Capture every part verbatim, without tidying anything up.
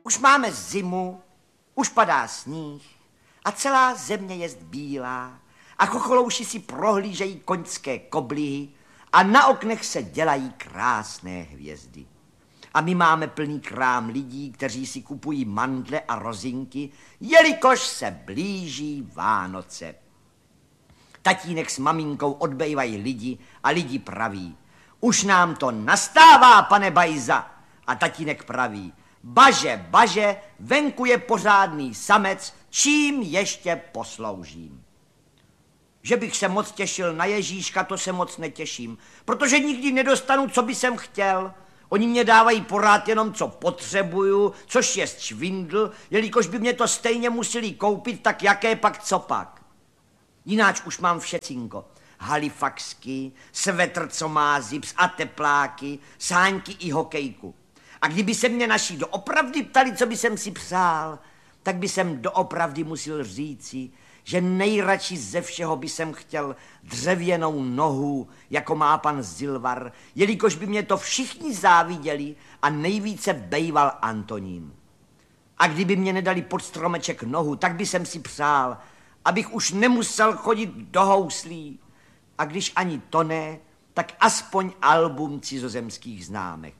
Už máme zimu, už padá sníh a celá země jest bílá a chocholouši si prohlížejí koňské koblihy a na oknech se dělají krásné hvězdy. A my máme plný krám lidí, kteří si kupují mandle a rozinky, jelikož se blíží Vánoce. Tatínek s maminkou odbejvají lidi a lidi praví: už nám to nastává, pane Bajza. A tatínek praví: baže, baže, venku je pořádný samec, čím ještě posloužím. Že bych se moc těšil na Ježíška, to se moc netěším, protože nikdy nedostanu, co by jsem chtěl. Oni mě dávají porád jenom, co potřebuju, což je švindl, jelikož by mě to stejně museli koupit, tak jaké pak, co pak. Jináč už mám všecinko. Halifaxky, svetr, co má zips a tepláky, sáňky i hokejku. A kdyby se mě naši doopravdy ptali, co by jsem si přál, tak by jsem doopravdy musel říci, že nejradši ze všeho by jsem chtěl dřevěnou nohu, jako má pan Zilvar, jelikož by mě to všichni záviděli a nejvíce bejval Antonín. A kdyby mě nedali pod stromeček nohu, tak by jsem si přál, abych už nemusel chodit do houslí. A když ani to ne, tak aspoň album cizozemských známek.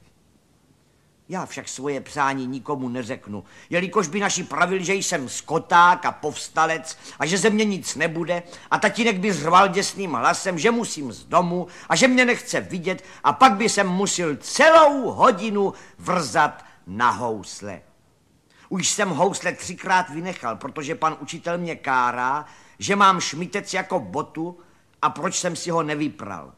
Já však svoje přání nikomu neřeknu, jelikož by naši pravili, že jsem skoták a povstalec a že ze mě nic nebude a tatínek by řval děsným hlasem, že musím z domu a že mě nechce vidět a pak by jsem musel celou hodinu vrzat na housle. Už jsem housle třikrát vynechal, protože pan učitel mě kárá, že mám šmitec jako botu a proč jsem si ho nevypral.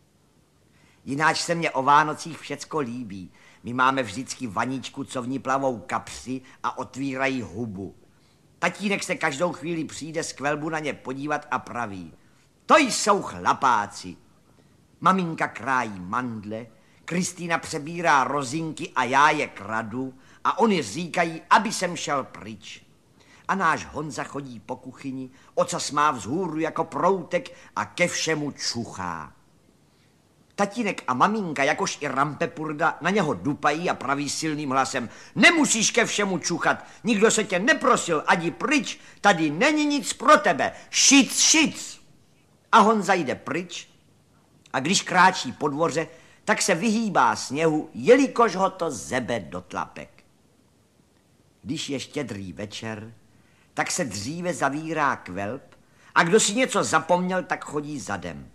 Jináč se mě o Vánocích všecko líbí. My máme vždycky vaničku, co v ní plavou kapři a otvírají hubu. Tatínek se každou chvíli přijde z kvelbu na ně podívat a praví: to jsou chlapáci. Maminka krájí mandle, Kristýna přebírá rozinky a já je kradu a oni říkají, aby jsem šel pryč. A náš Honza chodí po kuchyni, ocas má vzhůru jako proutek a ke všemu čuchá. Tatínek a maminka, jakož i Rampepurda, na něho dupají a praví silným hlasem: nemusíš ke všemu čuchat, nikdo se tě neprosil, adi pryč, tady není nic pro tebe, šic, šic. A Honza jde pryč a když kráčí po dvoře, tak se vyhýbá sněhu, jelikož ho to zebe do tlapek. Když je štědrý večer, tak se dříve zavírá kvelb a kdo si něco zapomněl, tak chodí zadem.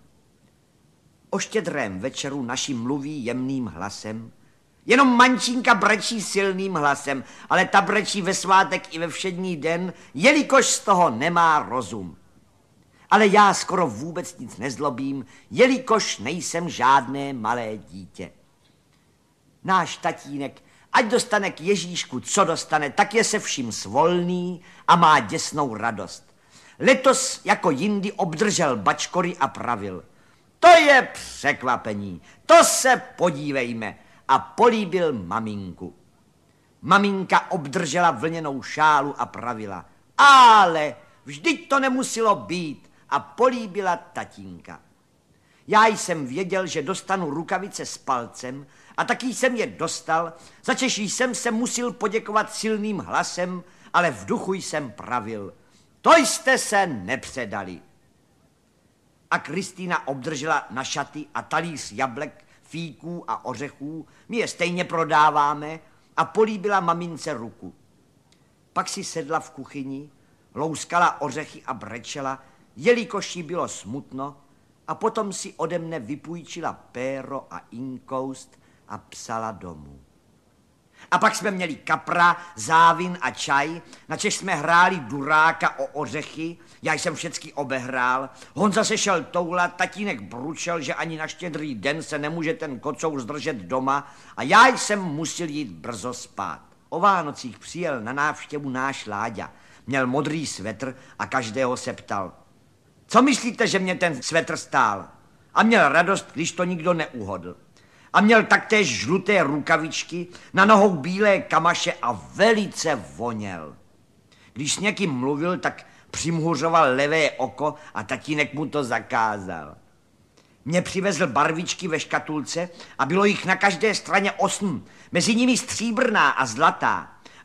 O štědrém večeru naši mluví jemným hlasem, jenom mančínka brečí silným hlasem, ale ta brečí ve svátek i ve všední den, jelikož z toho nemá rozum. Ale já skoro vůbec nic nezlobím, jelikož nejsem žádné malé dítě. Náš tatínek, ať dostane k Ježíšku, co dostane, tak je se vším svolný a má děsnou radost. Letos jako jindy obdržel bačkory a pravil: to je překvapení, to se podívejme, a políbil maminku. Maminka obdržela vlněnou šálu a pravila: ale vždyť to nemuselo být, a políbila tatínka. Já jsem věděl, že dostanu rukavice s palcem a taky jsem je dostal, začež jsem se musel poděkovat silným hlasem, ale v duchu jsem pravil: to jste se nepředali. A Kristýna obdržela na šaty a talíř jablek, fíků a ořechů, my je stejně prodáváme, a políbila mamince ruku. Pak si sedla v kuchyni, louskala ořechy a brečela, jelikož jí bylo smutno, a potom si ode mne vypůjčila péro a inkoust a psala domů. A pak jsme měli kapra, závin a čaj, načež jsme hráli duráka o ořechy, já jsem všecky obehrál, Honza se šel toulat, tatínek bručel, že ani na štědrý den se nemůže ten kocour zdržet doma a já jsem musel jít brzo spát. O Vánocích přijel na návštěvu náš Láďa, měl modrý svetr a každého se ptal: co myslíte, že mě ten svetr stál? A měl radost, když to nikdo neuhodl. A měl taktéž žluté rukavičky, na nohou bílé kamaše a velice voněl. Když s někým mluvil, tak přimhuřoval levé oko a tatínek mu to zakázal. Mě přivezl barvičky ve škatulce a bylo jich na každé straně osm, mezi nimi stříbrná a zlatá.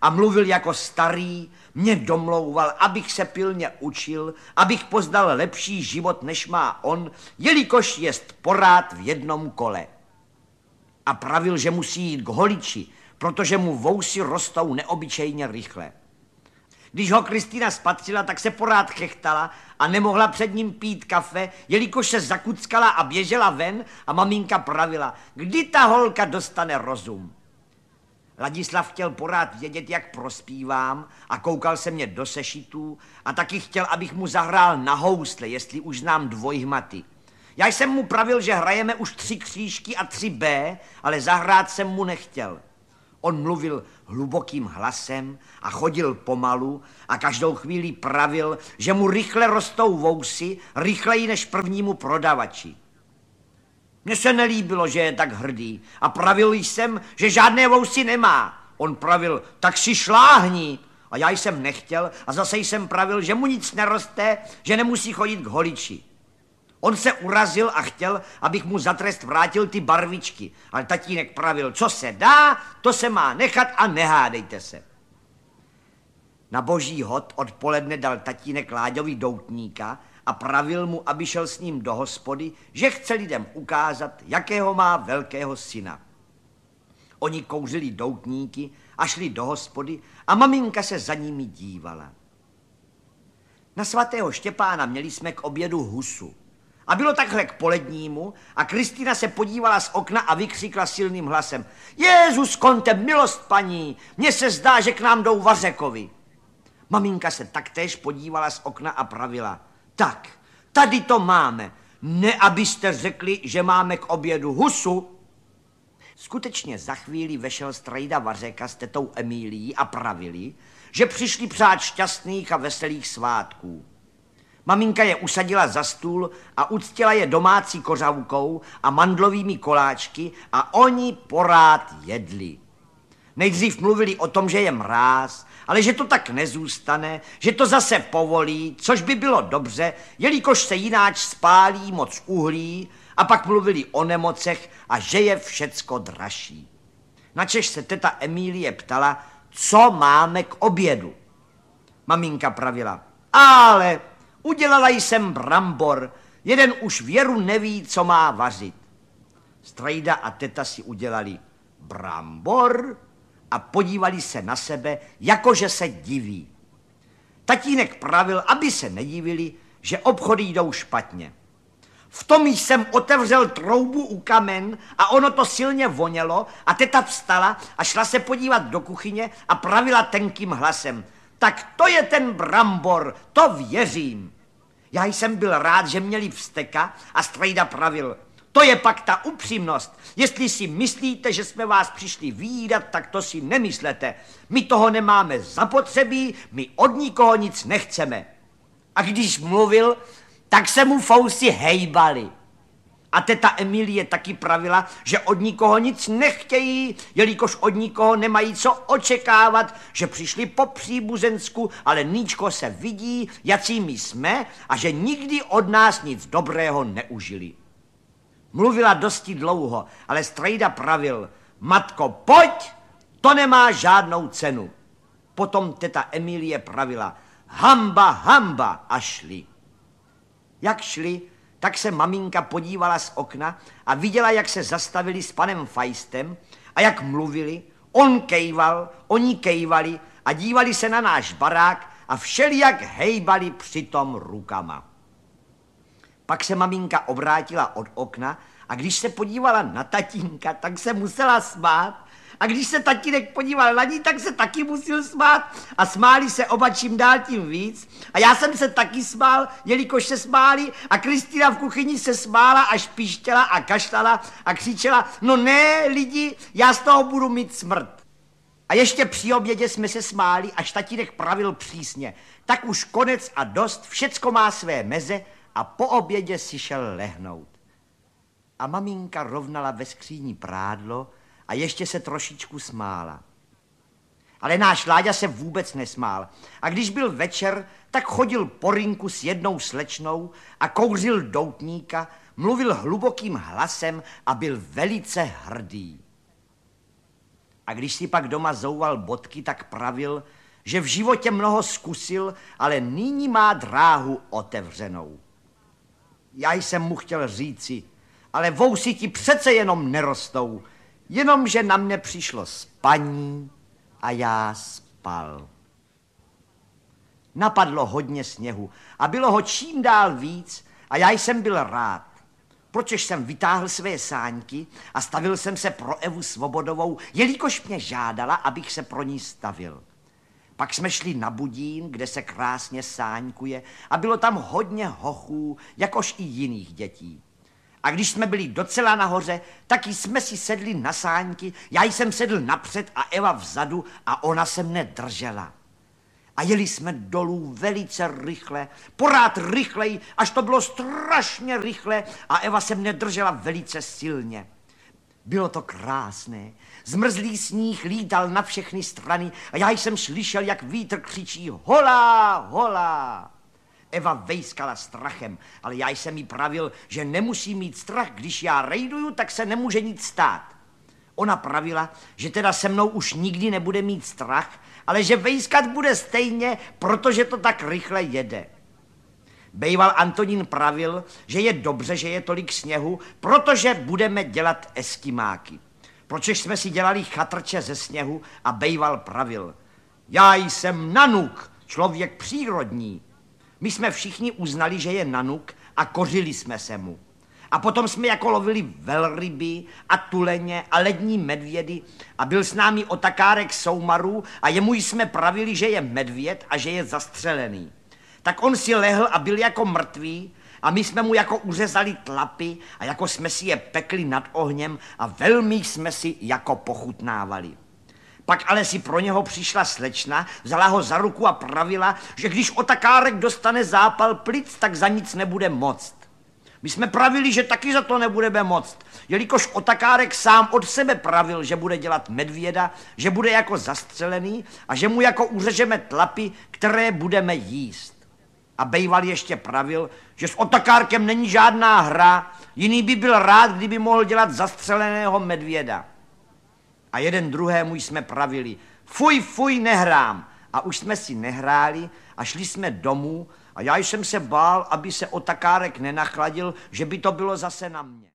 a mluvil jako starý, mě domlouval, abych se pilně učil, abych poznal lepší život, než má on, jelikož jest porád v jednom kole. A pravil, že musí jít k holiči, protože mu vousy rostou neobyčejně rychle. Když ho Kristýna spatřila, tak se porád chechtala a nemohla před ním pít kafe, jelikož se zakuckala a běžela ven a maminka pravila, kdy ta holka dostane rozum. Ladislav chtěl porád vědět, jak prospívám a koukal se mě do sešitů a taky chtěl, abych mu zahrál na housle, jestli už znám dvojhmaty. Já jsem mu pravil, že hrajeme už tři křížky a tři B, ale zahrát jsem mu nechtěl. On mluvil hlubokým hlasem a chodil pomalu a každou chvíli pravil, že mu rychle rostou vousy, rychleji než prvnímu prodavači. Mně se nelíbilo, že je tak hrdý a pravil jsem, že žádné vousy nemá. On pravil, tak si šláhni. A já jsem nechtěl a zase jsem pravil, že mu nic neroste, že nemusí chodit k holiči. On se urazil a chtěl, abych mu za trest vrátil ty barvičky, ale tatínek pravil, co se dá, to se má nechat a nehádejte se. Na boží hod odpoledne dal tatínek Láďovi doutníka a pravil mu, aby šel s ním do hospody, že chce lidem ukázat, jakého má velkého syna. Oni kouřili doutníky a šli do hospody a maminka se za nimi dívala. Na svatého Štěpána měli jsme k obědu husu. A bylo takhle k polednímu a Kristýna se podívala z okna a vykřikla silným hlasem, Jezus konte, milost paní, mně se zdá, že k nám jdou Vařekovi. Maminka se taktéž podívala z okna a pravila, tak, tady to máme, ne abyste řekli, že máme k obědu husu. Skutečně za chvíli vešel strejda Vařeka s tetou Emílií a pravili, že přišli přát šťastných a veselých svátků. Maminka je usadila za stůl a uctila je domácí kořavkou a mandlovými koláčky a oni porád jedli. Nejdřív mluvili o tom, že je mráz, ale že to tak nezůstane, že to zase povolí, což by bylo dobře, jelikož se jináč spálí moc uhlí, a pak mluvili o nemocech a že je všecko dražší. Načež se teta Emílie ptala, co máme k obědu. Maminka pravila, ale udělala jsem brambor, jeden už věru neví, co má vařit. Strejda a teta si udělali brambor a podívali se na sebe, jakože se diví. Tatínek pravil, aby se nedivili, že obchody jdou špatně. V tom jsem otevřel troubu u kamen a ono to silně vonělo a teta vstala a šla se podívat do kuchyně a pravila tenkým hlasem. Tak to je ten brambor, to věřím. Já jsem byl rád, že měli vzteka a strejda pravil. To je pak ta upřímnost. Jestli si myslíte, že jsme vás přišli vyjídat, tak to si nemyslete. My toho nemáme zapotřebí, my od nikoho nic nechceme. A když mluvil, tak se mu fousy hejbaly. A teta Emílie taky pravila, že od nikoho nic nechtějí, jelikož od nikoho nemají co očekávat, že přišli po příbuzensku, ale níčko se vidí, jací my jsme a že nikdy od nás nic dobrého neužili. Mluvila dosti dlouho, ale strejda pravil, matko, pojď, to nemá žádnou cenu. Potom teta Emílie pravila, hamba, hamba a šli. Jak šli, tak se maminka podívala z okna a viděla, jak se zastavili s panem Fajstem a jak mluvili, on kejval, oni kejvali a dívali se na náš barák a všelijak hejbali přitom rukama. Pak se maminka obrátila od okna a když se podívala na tatínka, tak se musela smát. A když se tatínek podíval na ní, tak se taky musel smát a smáli se oba čím dál tím víc. A já jsem se taky smál, jelikož se smáli a Kristýna v kuchyni se smála až píštěla a kašlala a křičela, no ne, lidi, já z toho budu mít smrt. A ještě při obědě jsme se smáli, až tatínek pravil přísně, tak už konec a dost, všecko má své meze a po obědě si šel lehnout. A maminka rovnala ve skříni prádlo a ještě se trošičku smála. Ale náš Láďa se vůbec nesmál. A když byl večer, tak chodil po rynku s jednou slečnou a kouřil doutníka, mluvil hlubokým hlasem a byl velice hrdý. A když si pak doma zouval bodky, tak pravil, že v životě mnoho zkusil, ale nyní má dráhu otevřenou. Já jsem mu chtěl říci, ale vousy ti přece jenom nerostou, jenomže na mne přišlo spaní a já spal. Napadlo hodně sněhu a bylo ho čím dál víc a já jsem byl rád. Pročež jsem vytáhl své sáňky a stavil jsem se pro Evu Svobodovou, jelikož mě žádala, abych se pro ní stavil. Pak jsme šli na Budín, kde se krásně sáňkuje a bylo tam hodně hochů, jakož i jiných dětí. A když jsme byli docela nahoře, taky jsme si sedli na sáňky, já jsem sedl napřed a Eva vzadu a ona se mne držela. A jeli jsme dolů velice rychle, pořád rychleji, až to bylo strašně rychle a Eva se mne držela velice silně. Bylo to krásné, zmrzlý sníh lítal na všechny strany a já jsem slyšel, jak vítr křičí hola, hola. Eva vejskala strachem, ale já jsem jí pravil, že nemusí mít strach, když já rejduju, tak se nemůže nic stát. Ona pravila, že teda se mnou už nikdy nebude mít strach, ale že vejskat bude stejně, protože to tak rychle jede. Bejval Antonín pravil, že je dobře, že je tolik sněhu, protože budeme dělat eskimáky. Pročež jsme si dělali chatrče ze sněhu a Bejval pravil, já jsem nanuk, člověk přírodní. My jsme všichni uznali, že je nanuk a kořili jsme se mu. A potom jsme jako lovili velryby a tuleně a lední medvědy a byl s námi otakárek soumarů a jemu jsme pravili, že je medvěd a že je zastřelený. Tak on si lehl a byl jako mrtvý a my jsme mu jako uřezali tlapy a jako jsme si je pekli nad ohněm a velmi jsme si jako pochutnávali. Pak ale si pro něho přišla slečna, vzala ho za ruku a pravila, že když otakárek dostane zápal plic, tak za nic nebude moct. My jsme pravili, že taky za to nebudeme moct, jelikož otakárek sám od sebe pravil, že bude dělat medvěda, že bude jako zastřelený a že mu jako uřežeme tlapy, které budeme jíst. A Bejval ještě pravil, že s otakárkem není žádná hra, jiný by byl rád, kdyby mohl dělat zastřeleného medvěda. A jeden druhému jsme pravili, fuj, fuj, nehrám. A už jsme si nehráli a šli jsme domů a já jsem se bál, aby se otakárek nenachladil, že by to bylo zase na mě.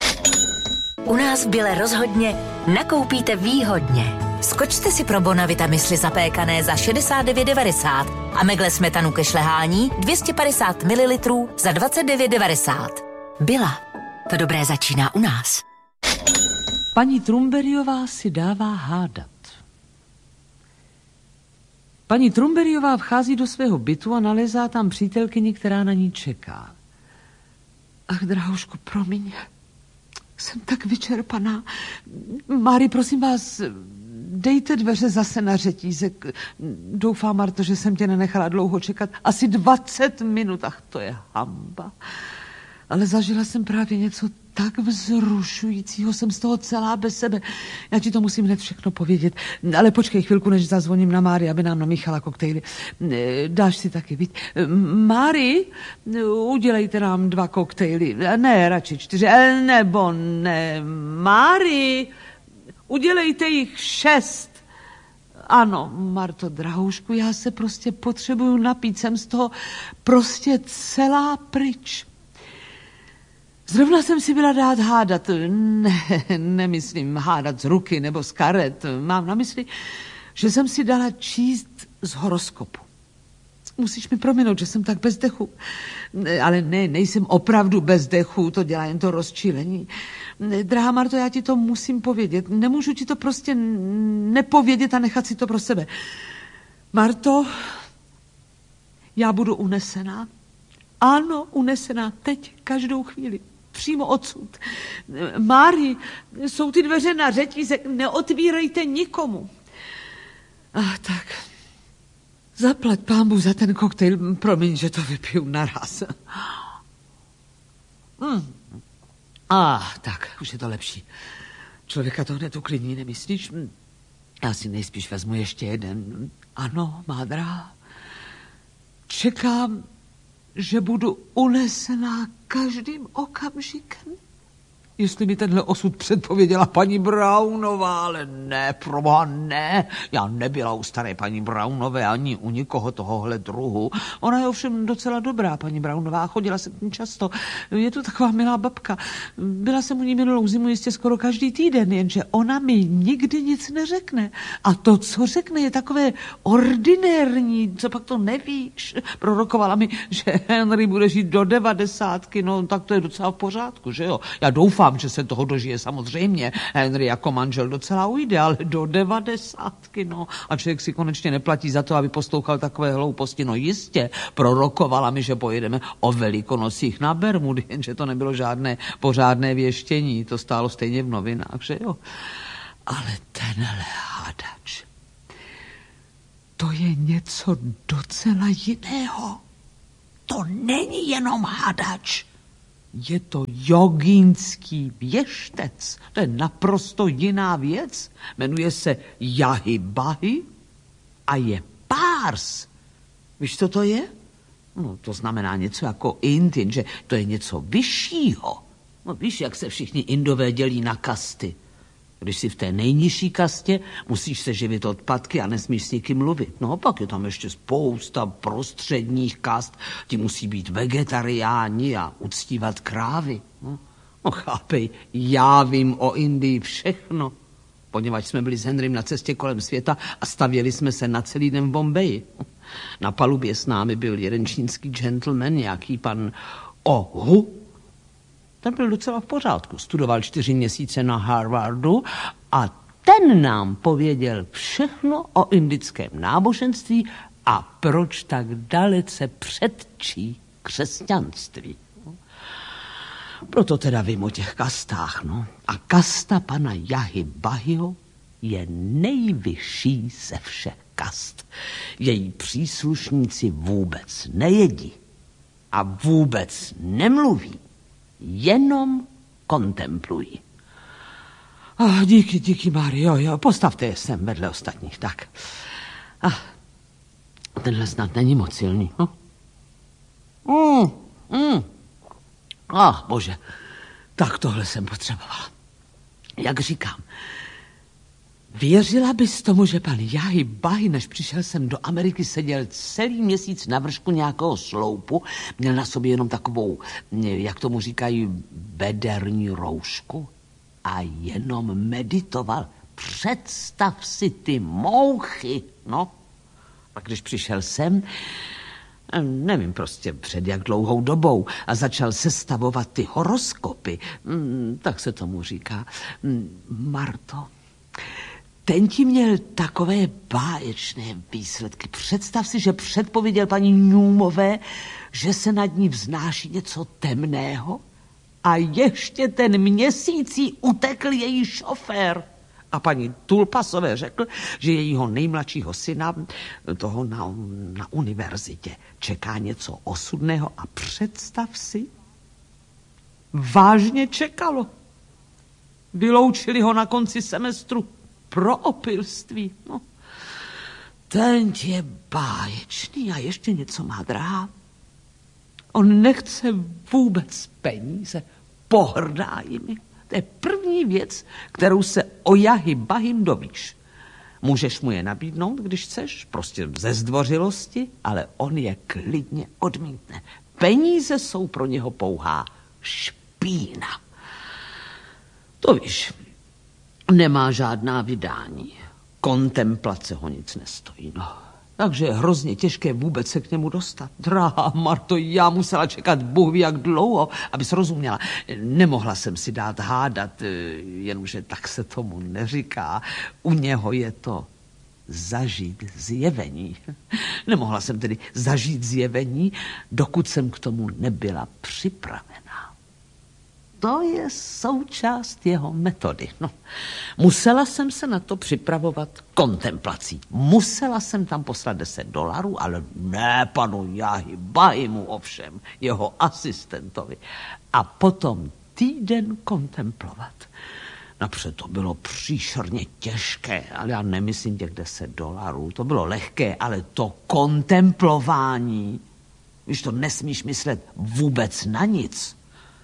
U nás v Bile rozhodně nakoupíte výhodně. Skočte si pro Bonavita mysli zapékané za šedesát devět devadesát a megle smetanu ke šlehání dvě stě padesát mililitrů za dvacet devět devadesát. Bila. To dobré začíná u nás. Paní Trumberiová si dává hádat. Paní Trumberiová vchází do svého bytu a nalezá tam přítelkyni, která na ní čeká. Ach, drahušku, promiň. Jsem tak vyčerpaná. Mári, prosím vás, dejte dveře zase na řetízek. Doufám, Marto, že jsem tě nenechala dlouho čekat. Asi dvacet minut, ach, to je hamba. Ale zažila jsem právě něco tak vzrušujícího, jsem z toho celá bez sebe. Já ti to musím hned všechno povědět. Ale počkej chvilku, než zazvoním na Mári, aby nám namíchala koktejly. Dáš si taky, viď? Mári, udělejte nám dva koktejly. Ne, radši čtyři, nebo ne. Mári, udělejte jich šest. Ano, Marto, drahoušku, já se prostě potřebuju napít. Jsem z toho prostě celá pryč. Zrovna jsem si byla dát hádat, ne, nemyslím hádat z ruky nebo z karet, mám na mysli, že jsem si dala číst z horoskopu. Musíš mi prominout, že jsem tak bez dechu. Ale ne, nejsem opravdu bez dechu, to dělá jen to rozčílení. Drahá Marto, já ti to musím povědět, nemůžu ti to prostě nepovědět a nechat si to pro sebe. Marto, já budu unesená. Ano, unesená teď, každou chvíli. Přímo odsud. Mári, jsou ty dveře na řetízek, neotvírejte nikomu. Ach, tak. Zaplať pámbu za ten koktejl, promiň, že to vypiju naraz. Hmm. Ah, tak, už je to lepší. Člověka to hned uklidní, nemyslíš? Já si nejspíš vezmu ještě jeden. Ano, má drahá. Čekám, že budu unesená každým okamžikem. jestli mi tenhle osud předpověděla paní Brownová, ale ne, proboha ne. Já nebyla u staré paní Brownové ani u nikoho tohohle druhu. Ona je ovšem docela dobrá, paní Brownová, chodila jsem k ní často. Je to taková milá babka. Byla jsem u ní minulou zimu jistě skoro každý týden, jenže ona mi nikdy nic neřekne. A to, co řekne, je takové ordinérní, co pak to nevíš. Prorokovala mi, že Henry bude žít do devadesátky, no tak to je docela v pořádku, že jo? Já doufám, že se toho dožije samozřejmě. Henry jako manžel docela ujde, ale do devadesátky, no. A člověk si konečně neplatí za to, aby poslouchal takové hlouposti. No jistě, prorokovala mi, že pojedeme o Velikonosích na Bermudy, jenže to nebylo žádné pořádné věštění, to stálo stejně v novinách, že jo? Ale tenhle hadač, to je něco docela jiného. To není jenom hadač. Je to jogínský věštec. To je naprosto jiná věc. Jmenuje se Jahy-Bahy a je párs. Víš, co to je? No, to znamená něco jako Ind, že to je něco vyššího. No, víš, jak se všichni Indové dělí na kasty. Když jsi v té nejnižší kastě, musíš se živit odpadky a nesmíš s nikým mluvit. No pak je tam ještě spousta prostředních kast. Ti musí být vegetariáni a uctívat krávy. No, no chápej, já vím o Indii všechno. Poněvadž jsme byli s Henrym na cestě kolem světa a stavěli jsme se na celý den v Bombeji. Na palubě s námi byl jeden čínský gentleman, nějaký pan Ohu. Ten byl docela v pořádku. Studoval čtyři měsíce na Harvardu a ten nám pověděl všechno o indickém náboženství a proč tak dalece předčí křesťanství. Proto teda vím o těch kastách, no. A kasta pana Jahy-Bahyho je nejvyšší ze všech kast. Její příslušníci vůbec nejedí a vůbec nemluví. Jenom kontemplují. Oh, díky, díky, Mario, jo, postavte je sem vedle ostatních, tak. Ah, tenhle snad není moc silný, no? Mm, mm. Ach, bože, tak tohle jsem potřebovala. Jak říkám, věřila bys tomu, že pan Jahy-Bahy, než přišel sem do Ameriky, seděl celý měsíc na vršku nějakého sloupu, měl na sobě jenom takovou, jak tomu říkají, bederní roušku a jenom meditoval. Představ si ty mouchy, no. A když přišel sem, nevím prostě před jak dlouhou dobou, a začal sestavovat ty horoskopy, tak se tomu říká, Marto, ten ti měl takové báječné výsledky. Představ si, že předpověděl paní Newmové, že se nad ní vznáší něco temného a ještě ten měsíc jí utekl její šofér. A paní Tulpasové řekl, že jejího nejmladšího syna, toho na, na univerzitě, čeká něco osudného a představ si, vážně čekalo. Vyloučili ho na konci semestru pro opilství. No. Ten je báječný a ještě něco má drahá. On nechce vůbec peníze, pohrdá jimi. To je první věc, kterou se o Jahy-Bahym dovíš. Můžeš mu je nabídnout, když chceš, prostě ze zdvořilosti, ale on je klidně odmítne. Peníze jsou pro něho pouhá špína. To víš, nemá žádná vydání. Kontemplace ho nic nestojí, no. Takže je hrozně těžké vůbec se k němu dostat. Drahá Marto, já musela čekat Bůh ví jak dlouho, abys rozuměla. Nemohla jsem si dát hádat, jenomže tak se tomu neříká. U něho je to zažít zjevení. Nemohla jsem tedy zažít zjevení, dokud jsem k tomu nebyla připravená. To je součást jeho metody. No. Musela jsem se na to připravovat kontemplací. Musela jsem tam poslat deset dolarů, ale ne panu Jahy-Bahymu ovšem, jeho asistentovi. A potom týden kontemplovat. Napřed to bylo příšerně těžké, ale já nemyslím těch deset dolarů. To bylo lehké, ale to kontemplování, když to nesmíš myslet vůbec na nic.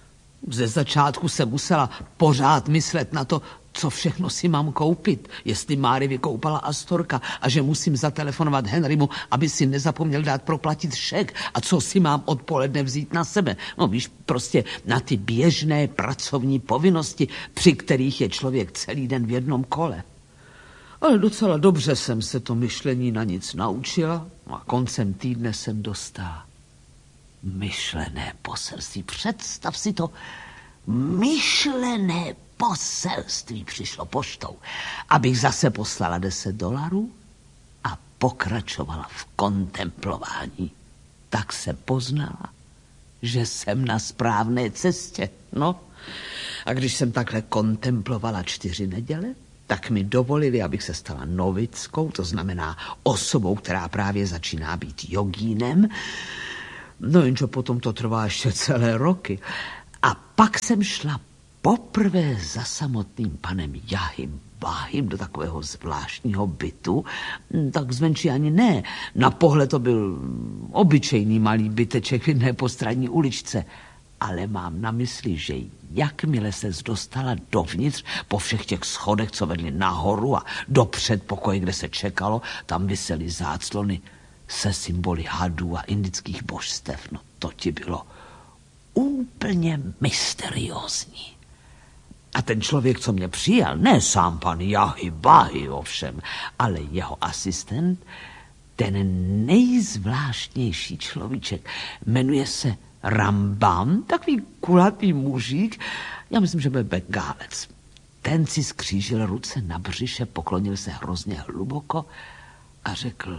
Ze začátku jsem musela pořád myslet na to, co všechno si mám koupit, jestli Máry vykoupala Astorka a že musím zatelefonovat Henrymu, aby si nezapomněl dát proplatit šek a co si mám odpoledne vzít na sebe. No víš, prostě na ty běžné pracovní povinnosti, při kterých je člověk celý den v jednom kole. Ale docela dobře jsem se to myšlení na nic naučila a koncem týdne jsem dostala myšlené poselství. Představ si to, myšlené poselství přišlo poštou, abych zase poslala deset dolarů a pokračovala v kontemplování. Tak se poznala, že jsem na správné cestě. No, a když jsem takhle kontemplovala čtyři neděle, tak mi dovolili, abych se stala novickou, to znamená osobou, která právě začíná být jogínem. No jenže potom to trvá ještě celé roky. A pak jsem šla poprvé za samotným panem Jahym Bahym do takového zvláštního bytu, tak zvenčí ani ne. Na pohled to byl obyčejný malý byteček v jedné postranní uličce. Ale mám na mysli, že jakmile ses dostala dovnitř po všech těch schodech, co vedly nahoru a do předpokoje, kde se čekalo, tam visely záclony se symboly hadů a indických božstev. No to ti bylo úplně mysteriózní. A ten člověk, co mě přijal, ne sám pan Jahy Bahy ovšem, ale jeho asistent, ten nejzvláštnější človíček, jmenuje se Rambam, takový kulatý mužík, já myslím, že byl Bengálec. Ten si skřížil ruce na břiše, poklonil se hrozně hluboko a řekl: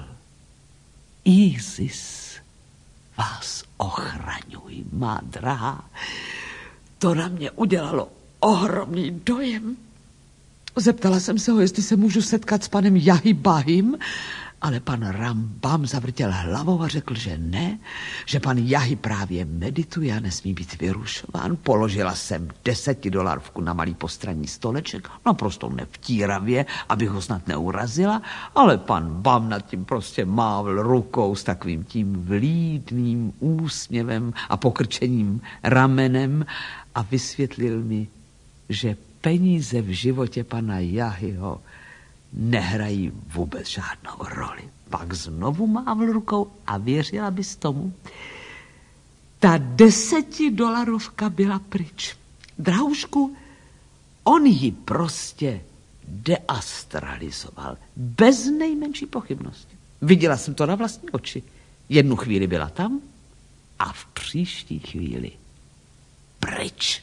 Isis vás ochraňuj, má drahá. To na mě udělalo ohromný dojem. Zeptala jsem se ho, jestli se můžu setkat s panem Jahy Bahym, ale pan Rambam zavrtěl hlavou a řekl, že ne, že pan Jahy právě medituje a nesmí být vyrušován. Položila jsem desetidolarovku na malý postranní stoleček, naprosto nevtíravě, abych ho snad neurazila, ale pan Bam nad tím prostě mávl rukou s takovým tím vlídným úsměvem a pokrčením ramenem a vysvětlil mi, že peníze v životě pana Jahyho nehrají vůbec žádnou roli. Pak znovu mávl rukou a věřila bys tomu, ta desetidolarovka byla pryč. Drahoušku, on ji prostě deastralizoval. Bez nejmenší pochybnosti. Viděla jsem to na vlastní oči. Jednu chvíli byla tam a v příští chvíli pryč.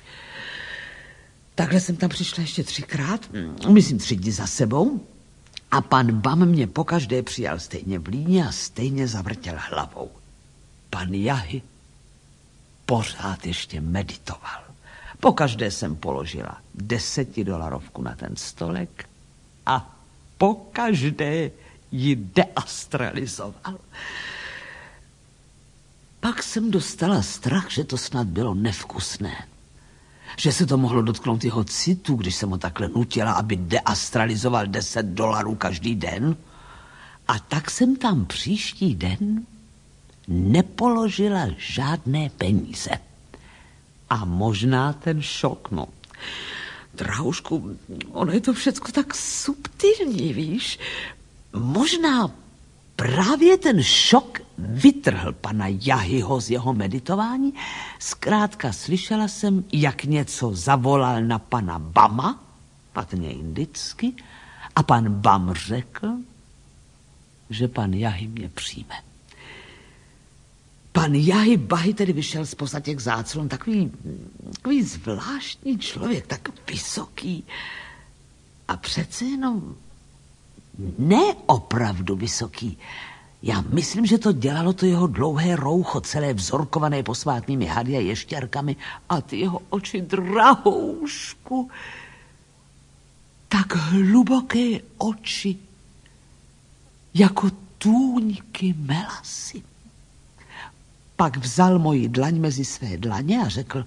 Takhle jsem tam přišla ještě třikrát, myslím tři dny za sebou, a pan Bam mě pokaždé přijal stejně v líně a stejně zavrtěl hlavou. Pan Jahy pořád ještě meditoval. Pokaždé jsem položila desetidolarovku na ten stolek a pokaždé ji deastralizoval. Pak jsem dostala strach, že to snad bylo nevkusné. Že se to mohlo dotknout jeho citu, když jsem ho takhle nutila, aby deastralizoval deset dolarů každý den. A tak jsem tam příští den nepoložila žádné peníze. A možná ten šok, no. Drahoušku, ono je to všecko tak subtilní, víš. Možná právě ten šok vytrhl pana Jahyho z jeho meditování. Zkrátka slyšela jsem, jak něco zavolal na pana Bama, patrně indicky, a pan Bam řekl, že pan Jahy mě přijme. Pan Jahy Bahy tedy vyšel zpoza těch záclon, takový, takový zvláštní člověk, tak vysoký a přece jenom ne opravdu vysoký. Já myslím, že to dělalo to jeho dlouhé roucho, celé vzorkované posvátnými hady a ještěrkami, a ty jeho oči, drahoušku, tak hluboké oči, jako tůňky melasy. Pak vzal moji dlaň mezi své dlaně a řekl: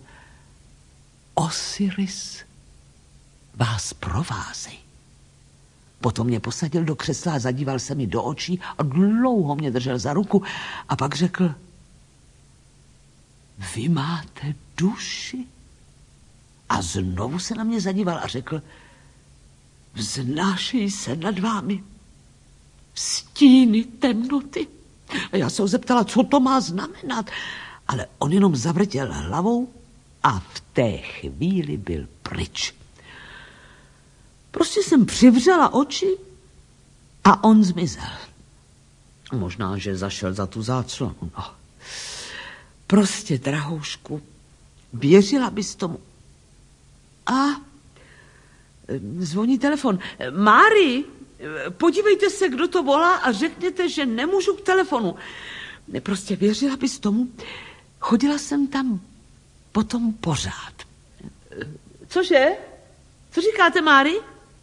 Osiris vás provázej. Potom mě posadil do křesla a zadíval se mi do očí a dlouho mě držel za ruku a pak řekl: Vy máte duši? A znovu se na mě zadíval a řekl, vznášejí se nad vámi stíny temnoty. A já se ho zeptala, co to má znamenat. Ale on jenom zavrtěl hlavou a v té chvíli byl pryč. Prostě jsem přivřela oči a on zmizel. Možná, že zašel za tu záclonu. No. Prostě, drahoušku, věřila bys tomu. A zvoní telefon. Mári, podívejte se, kdo to volá a řekněte, že nemůžu k telefonu. Prostě věřila bys tomu. Chodila jsem tam potom pořád. Cože? Co říkáte, Mári?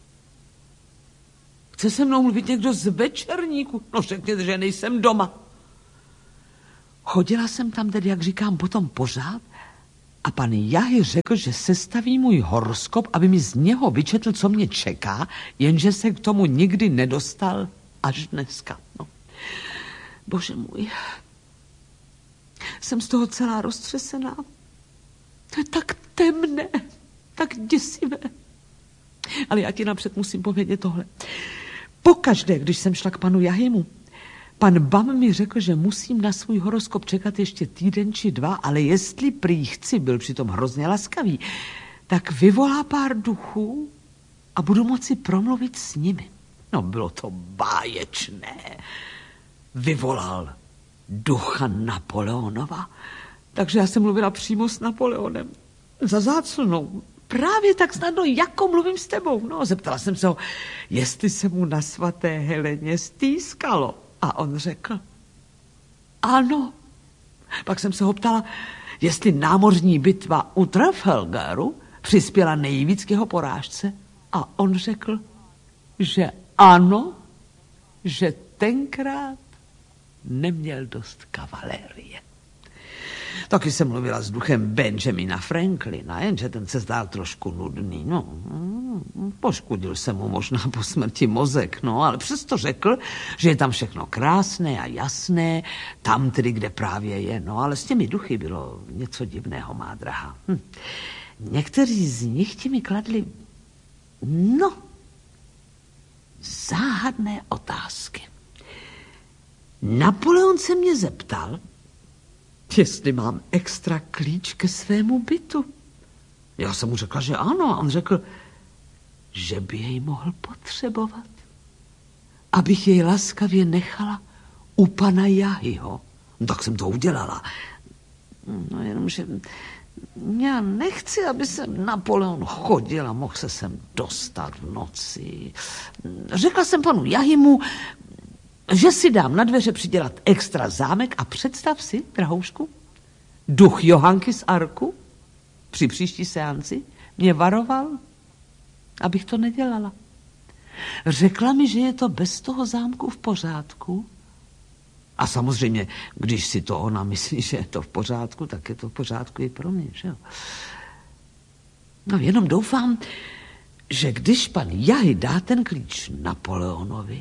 Chce se mnou mluvit někdo z večerníku? No řekněte, že nejsem doma. Chodila jsem tam tedy, jak říkám, potom pořád a pan Jahy řekl, že sestaví můj horoskop, aby mi z něho vyčetl, co mě čeká, jenže se k tomu nikdy nedostal až dneska. No. Bože můj, jsem z toho celá roztřesená. To je tak temné, tak děsivé. Ale já ti napřed musím povědět tohle. Pokaždé, když jsem šla k panu Jahymu, pan Bam mi řekl, že musím na svůj horoskop čekat ještě týden či dva, ale jestli prý chci, byl přitom hrozně laskavý, tak vyvolá pár duchů a budu moci promluvit s nimi. No, bylo to báječné. Vyvolal ducha Napoleonova, takže já jsem mluvila přímo s Napoleonem. Za záclnou. Právě tak snadno, jako mluvím s tebou. No, zeptala jsem se ho, jestli se mu na svaté Heleně stýskalo. A on řekl, ano. Pak jsem se ho ptala, jestli námořní bitva u Trafalgaru přispěla nejvíc k jeho porážce. A on řekl, že ano, že tenkrát neměl dost kavalérie. Taky jsem mluvila s duchem Benjamina Franklina, jenže ten se zdál trošku nudný. No, poškodil se mu možná po smrti mozek, no, ale přesto řekl, že je tam všechno krásné a jasné, tam tedy, kde právě je. No, ale s těmi duchy bylo něco divného, má drahá. Hm. Někteří z nich ti mi kladli, no, záhadné otázky. Napoleon se mě zeptal, jestli mám extra klíč ke svému bytu. Já jsem mu řekla, že ano. A on řekl, že by jej mohl potřebovat. Abych jej laskavě nechala u pana Jahyho. No, tak jsem to udělala. No jenomže já nechci, aby sem Napoleon chodil a mohl se sem dostat v noci. Řekla jsem panu Jahymu, že si dám na dveře přidělat extra zámek a představ si, drahoušku, duch Johanky z Arku při příští seanci mě varoval, abych to nedělala. Řekla mi, že je to bez toho zámku v pořádku. A samozřejmě, když si to ona myslí, že je to v pořádku, tak je to v pořádku i pro mě, že jo? No jenom doufám, že když pan Jahy dá ten klíč Napoleonovi,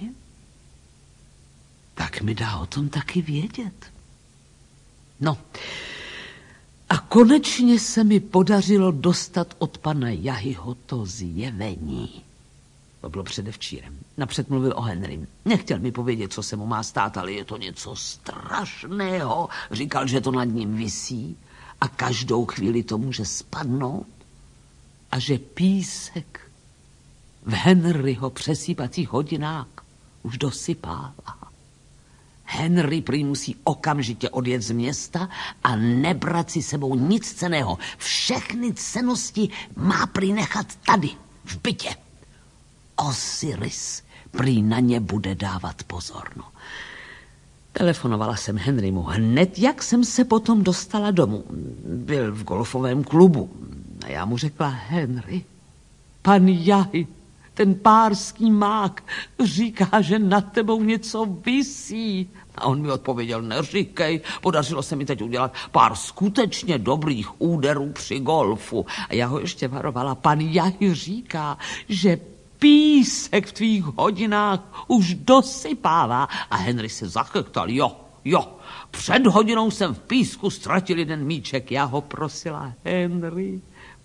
tak mi dá o tom taky vědět. No, a konečně se mi podařilo dostat od pana Jahyho to zjevení. To bylo předevčírem. Napřed mluvil o Henrym. Nechtěl mi povědět, co se mu má stát, ale je to něco strašného. Říkal, že to nad ním visí a každou chvíli to může spadnout a že písek v Henryho přesýpacích hodinách už dosypává. Henry prý musí okamžitě odjet z města a nebrat si sebou nic cenného. Všechny cennosti má prý nechat tady, v bytě. Osiris prý na ně bude dávat pozor. No. Telefonovala jsem Henrymu hned, jak jsem se potom dostala domů. Byl v golfovém klubu. A já mu řekla, Henry, pan Jahy, ten párský mák, říká, že nad tebou něco visí. A on mi odpověděl, neříkej, podařilo se mi teď udělat pár skutečně dobrých úderů při golfu. A já ho ještě varovala, pan Jahy říká, že písek v tvých hodinách už dosypává. A Henry se zachechtal, jo, jo, před hodinou jsem v písku ztratil jeden míček. Já ho prosila, Henry,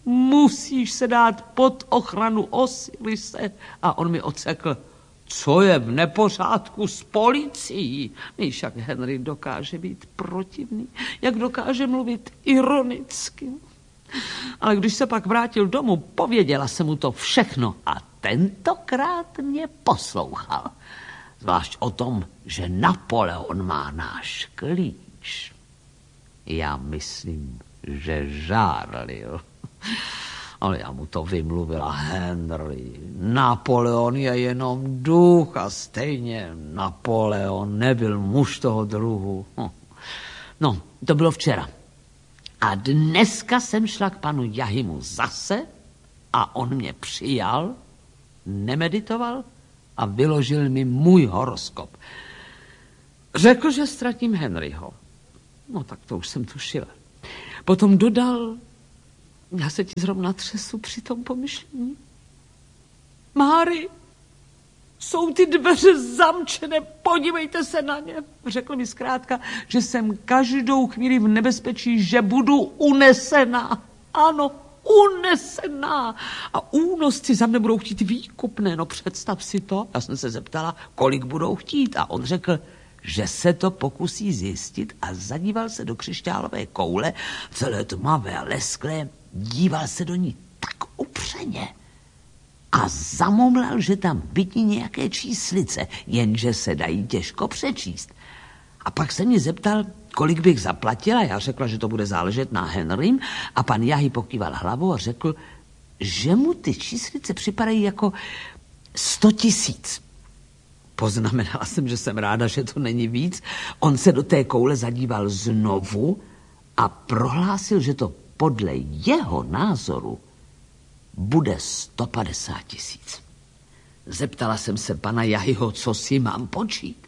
musíš se dát pod ochranu Osirise. A on mi odsekl, co je v nepořádku s policií. Víš, jak Henry dokáže být protivný, jak dokáže mluvit ironicky. Ale když se pak vrátil domů, pověděla se mu to všechno a tentokrát mě poslouchal. Zvlášť o tom, že Napoleon má náš klíč. Já myslím, že žárlil. Ale já mu to vymluvila, Henry. Napoleon je jenom duch a stejně Napoleon nebyl muž toho druhu. No, to bylo včera. A dneska jsem šla k panu Jahimu zase a on mě přijal, nemeditoval a vyložil mi můj horoskop. Řekl, že ztratím Henryho. No tak to už jsem tušila. Potom dodal, já se ti zrovna třesu při tom pomyšlení. Máry, jsou ty dveře zamčené, podívejte se na ně. Řekl mi zkrátka, že jsem každou chvíli v nebezpečí, že budu unesená. Ano, unesená. A únosci za mne budou chtít výkupné. No představ si to. Já jsem se zeptala, kolik budou chtít. A on řekl, že se to pokusí zjistit a zadíval se do křišťálové koule, celé tmavé a lesklé, díval se do ní tak upřeně a zamumlal, že tam vidí nějaké číslice, jenže se dají těžko přečíst. A pak se mě zeptal, kolik bych zaplatila. Já řekla, že to bude záležet na Henrym a pan Jahy pokýval hlavou a řekl, že mu ty číslice připadají jako sto tisíc. Poznamenala jsem, že jsem ráda, že to není víc. On se do té koule zadíval znovu a prohlásil, že to podle jeho názoru bude sto padesát tisíc. Zeptala jsem se pana Jahyho, co si mám počít.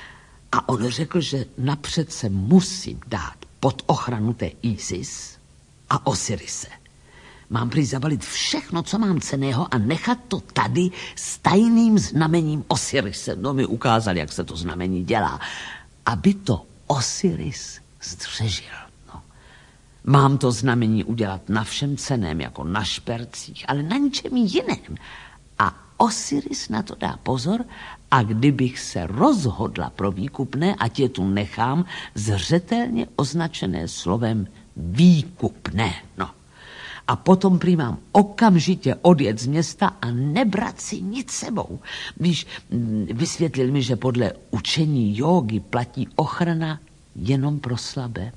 A on řekl, že napřed se musím dát pod ochranu té Isis a Osirise. Mám prý zabalit všechno, co mám cenného a nechat to tady s tajným znamením Osirise. No mi ukázal, jak se to znamení dělá. Aby to Osiris zdřežil. No. Mám to znamení udělat na všem cenném, jako na špercích, ale na ničem jiném. A Osiris na to dá pozor a kdybych se rozhodla pro výkupné, ať je tu nechám zřetelně označené slovem výkupné. No. A potom prý mám okamžitě odjet z města a nebrat si nic sebou. Víš, vysvětlil mi, že podle učení jógy platí ochrana jenom pro slabé.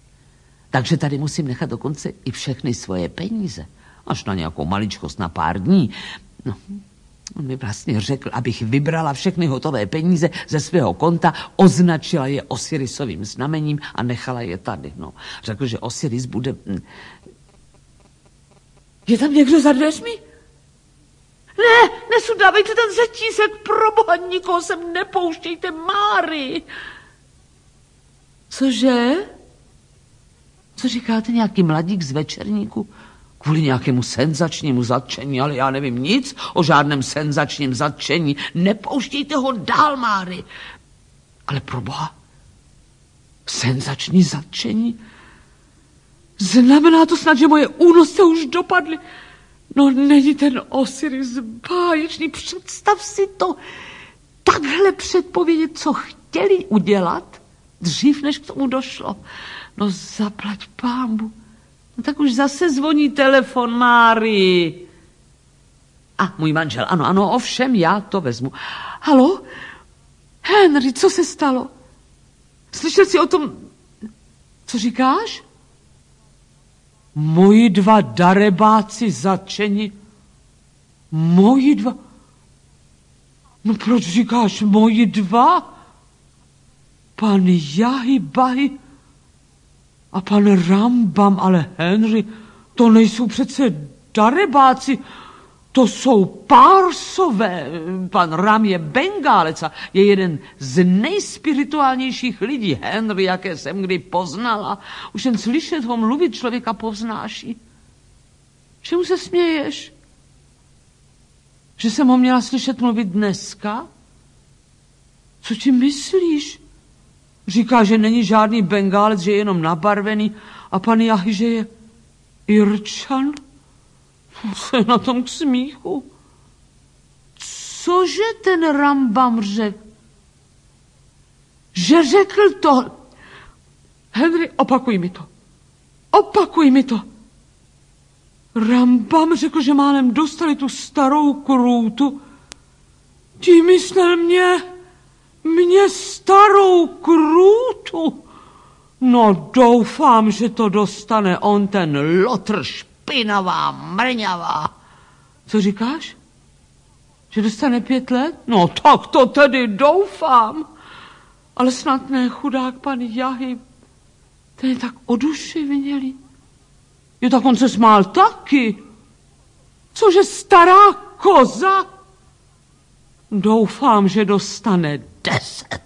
Takže tady musím nechat dokonce i všechny svoje peníze. Až na nějakou maličkost na pár dní. No, on mi vlastně řekl, abych vybrala všechny hotové peníze ze svého konta, označila je Osirisovým znamením a nechala je tady. No, řekl, že Osiris bude... Je tam někdo za dveřmi? Ne, nesudávejte ten řetízek, proboha, nikoho sem nepouštějte, Máry. Cože? Co říkáte, nějaký mladík z večerníku? Kvůli nějakému senzačnímu zatčení, ale já nevím nic o žádném senzačním zatčení. Nepouštějte ho dál, Máry. Ale proboha, senzační zatčení? Znamená to snad, že moje únosce už dopadly. No není ten Osiris báječný, představ si to. Takhle předpovědět, co chtěli udělat, dřív než k tomu došlo. No zaplať pámbu. No tak už zase zvoní telefon, Máry. A můj manžel, ano, ano, ovšem, já to vezmu. Haló? Henry, co se stalo? Slyšel jsi o tom... Co říkáš? Moji dva darebáci zatčeni. Moji dva... No proč říkáš moji dva? Pan Jahy Bahy a pan Rambam, ale Henry, to nejsou přece darebáci, to jsou Pársové. Pan Ram je Bengálec a je jeden z nejspirituálnějších lidí, Henry, jaké jsem kdy poznala. Už jen slyšet ho mluvit člověka povznáší. Čemu se směješ? Že jsem ho měla slyšet mluvit dneska? Co ti myslíš? Říká, že není žádný Bengálec, že je jenom nabarvený a pan Jahy, že je Irčan? Co je na tom k smíchu? Cože ten Rambam řekl? Že řekl to... Henry, opakuj mi to. Opakuj mi to. Rambam řekl, že málem dostali tu starou krůtu. Tím myslel mě, mě starou krůtu. No doufám, že to dostane on ten lotr špinavá, mrňavá. Co říkáš? Že dostane pět let? No tak to tedy doufám. Ale snad ne, chudák pan Jahy. Ten je tak oduševnělý. Jo, tak on se smál taky. Cože stará koza? Doufám, že dostane deset.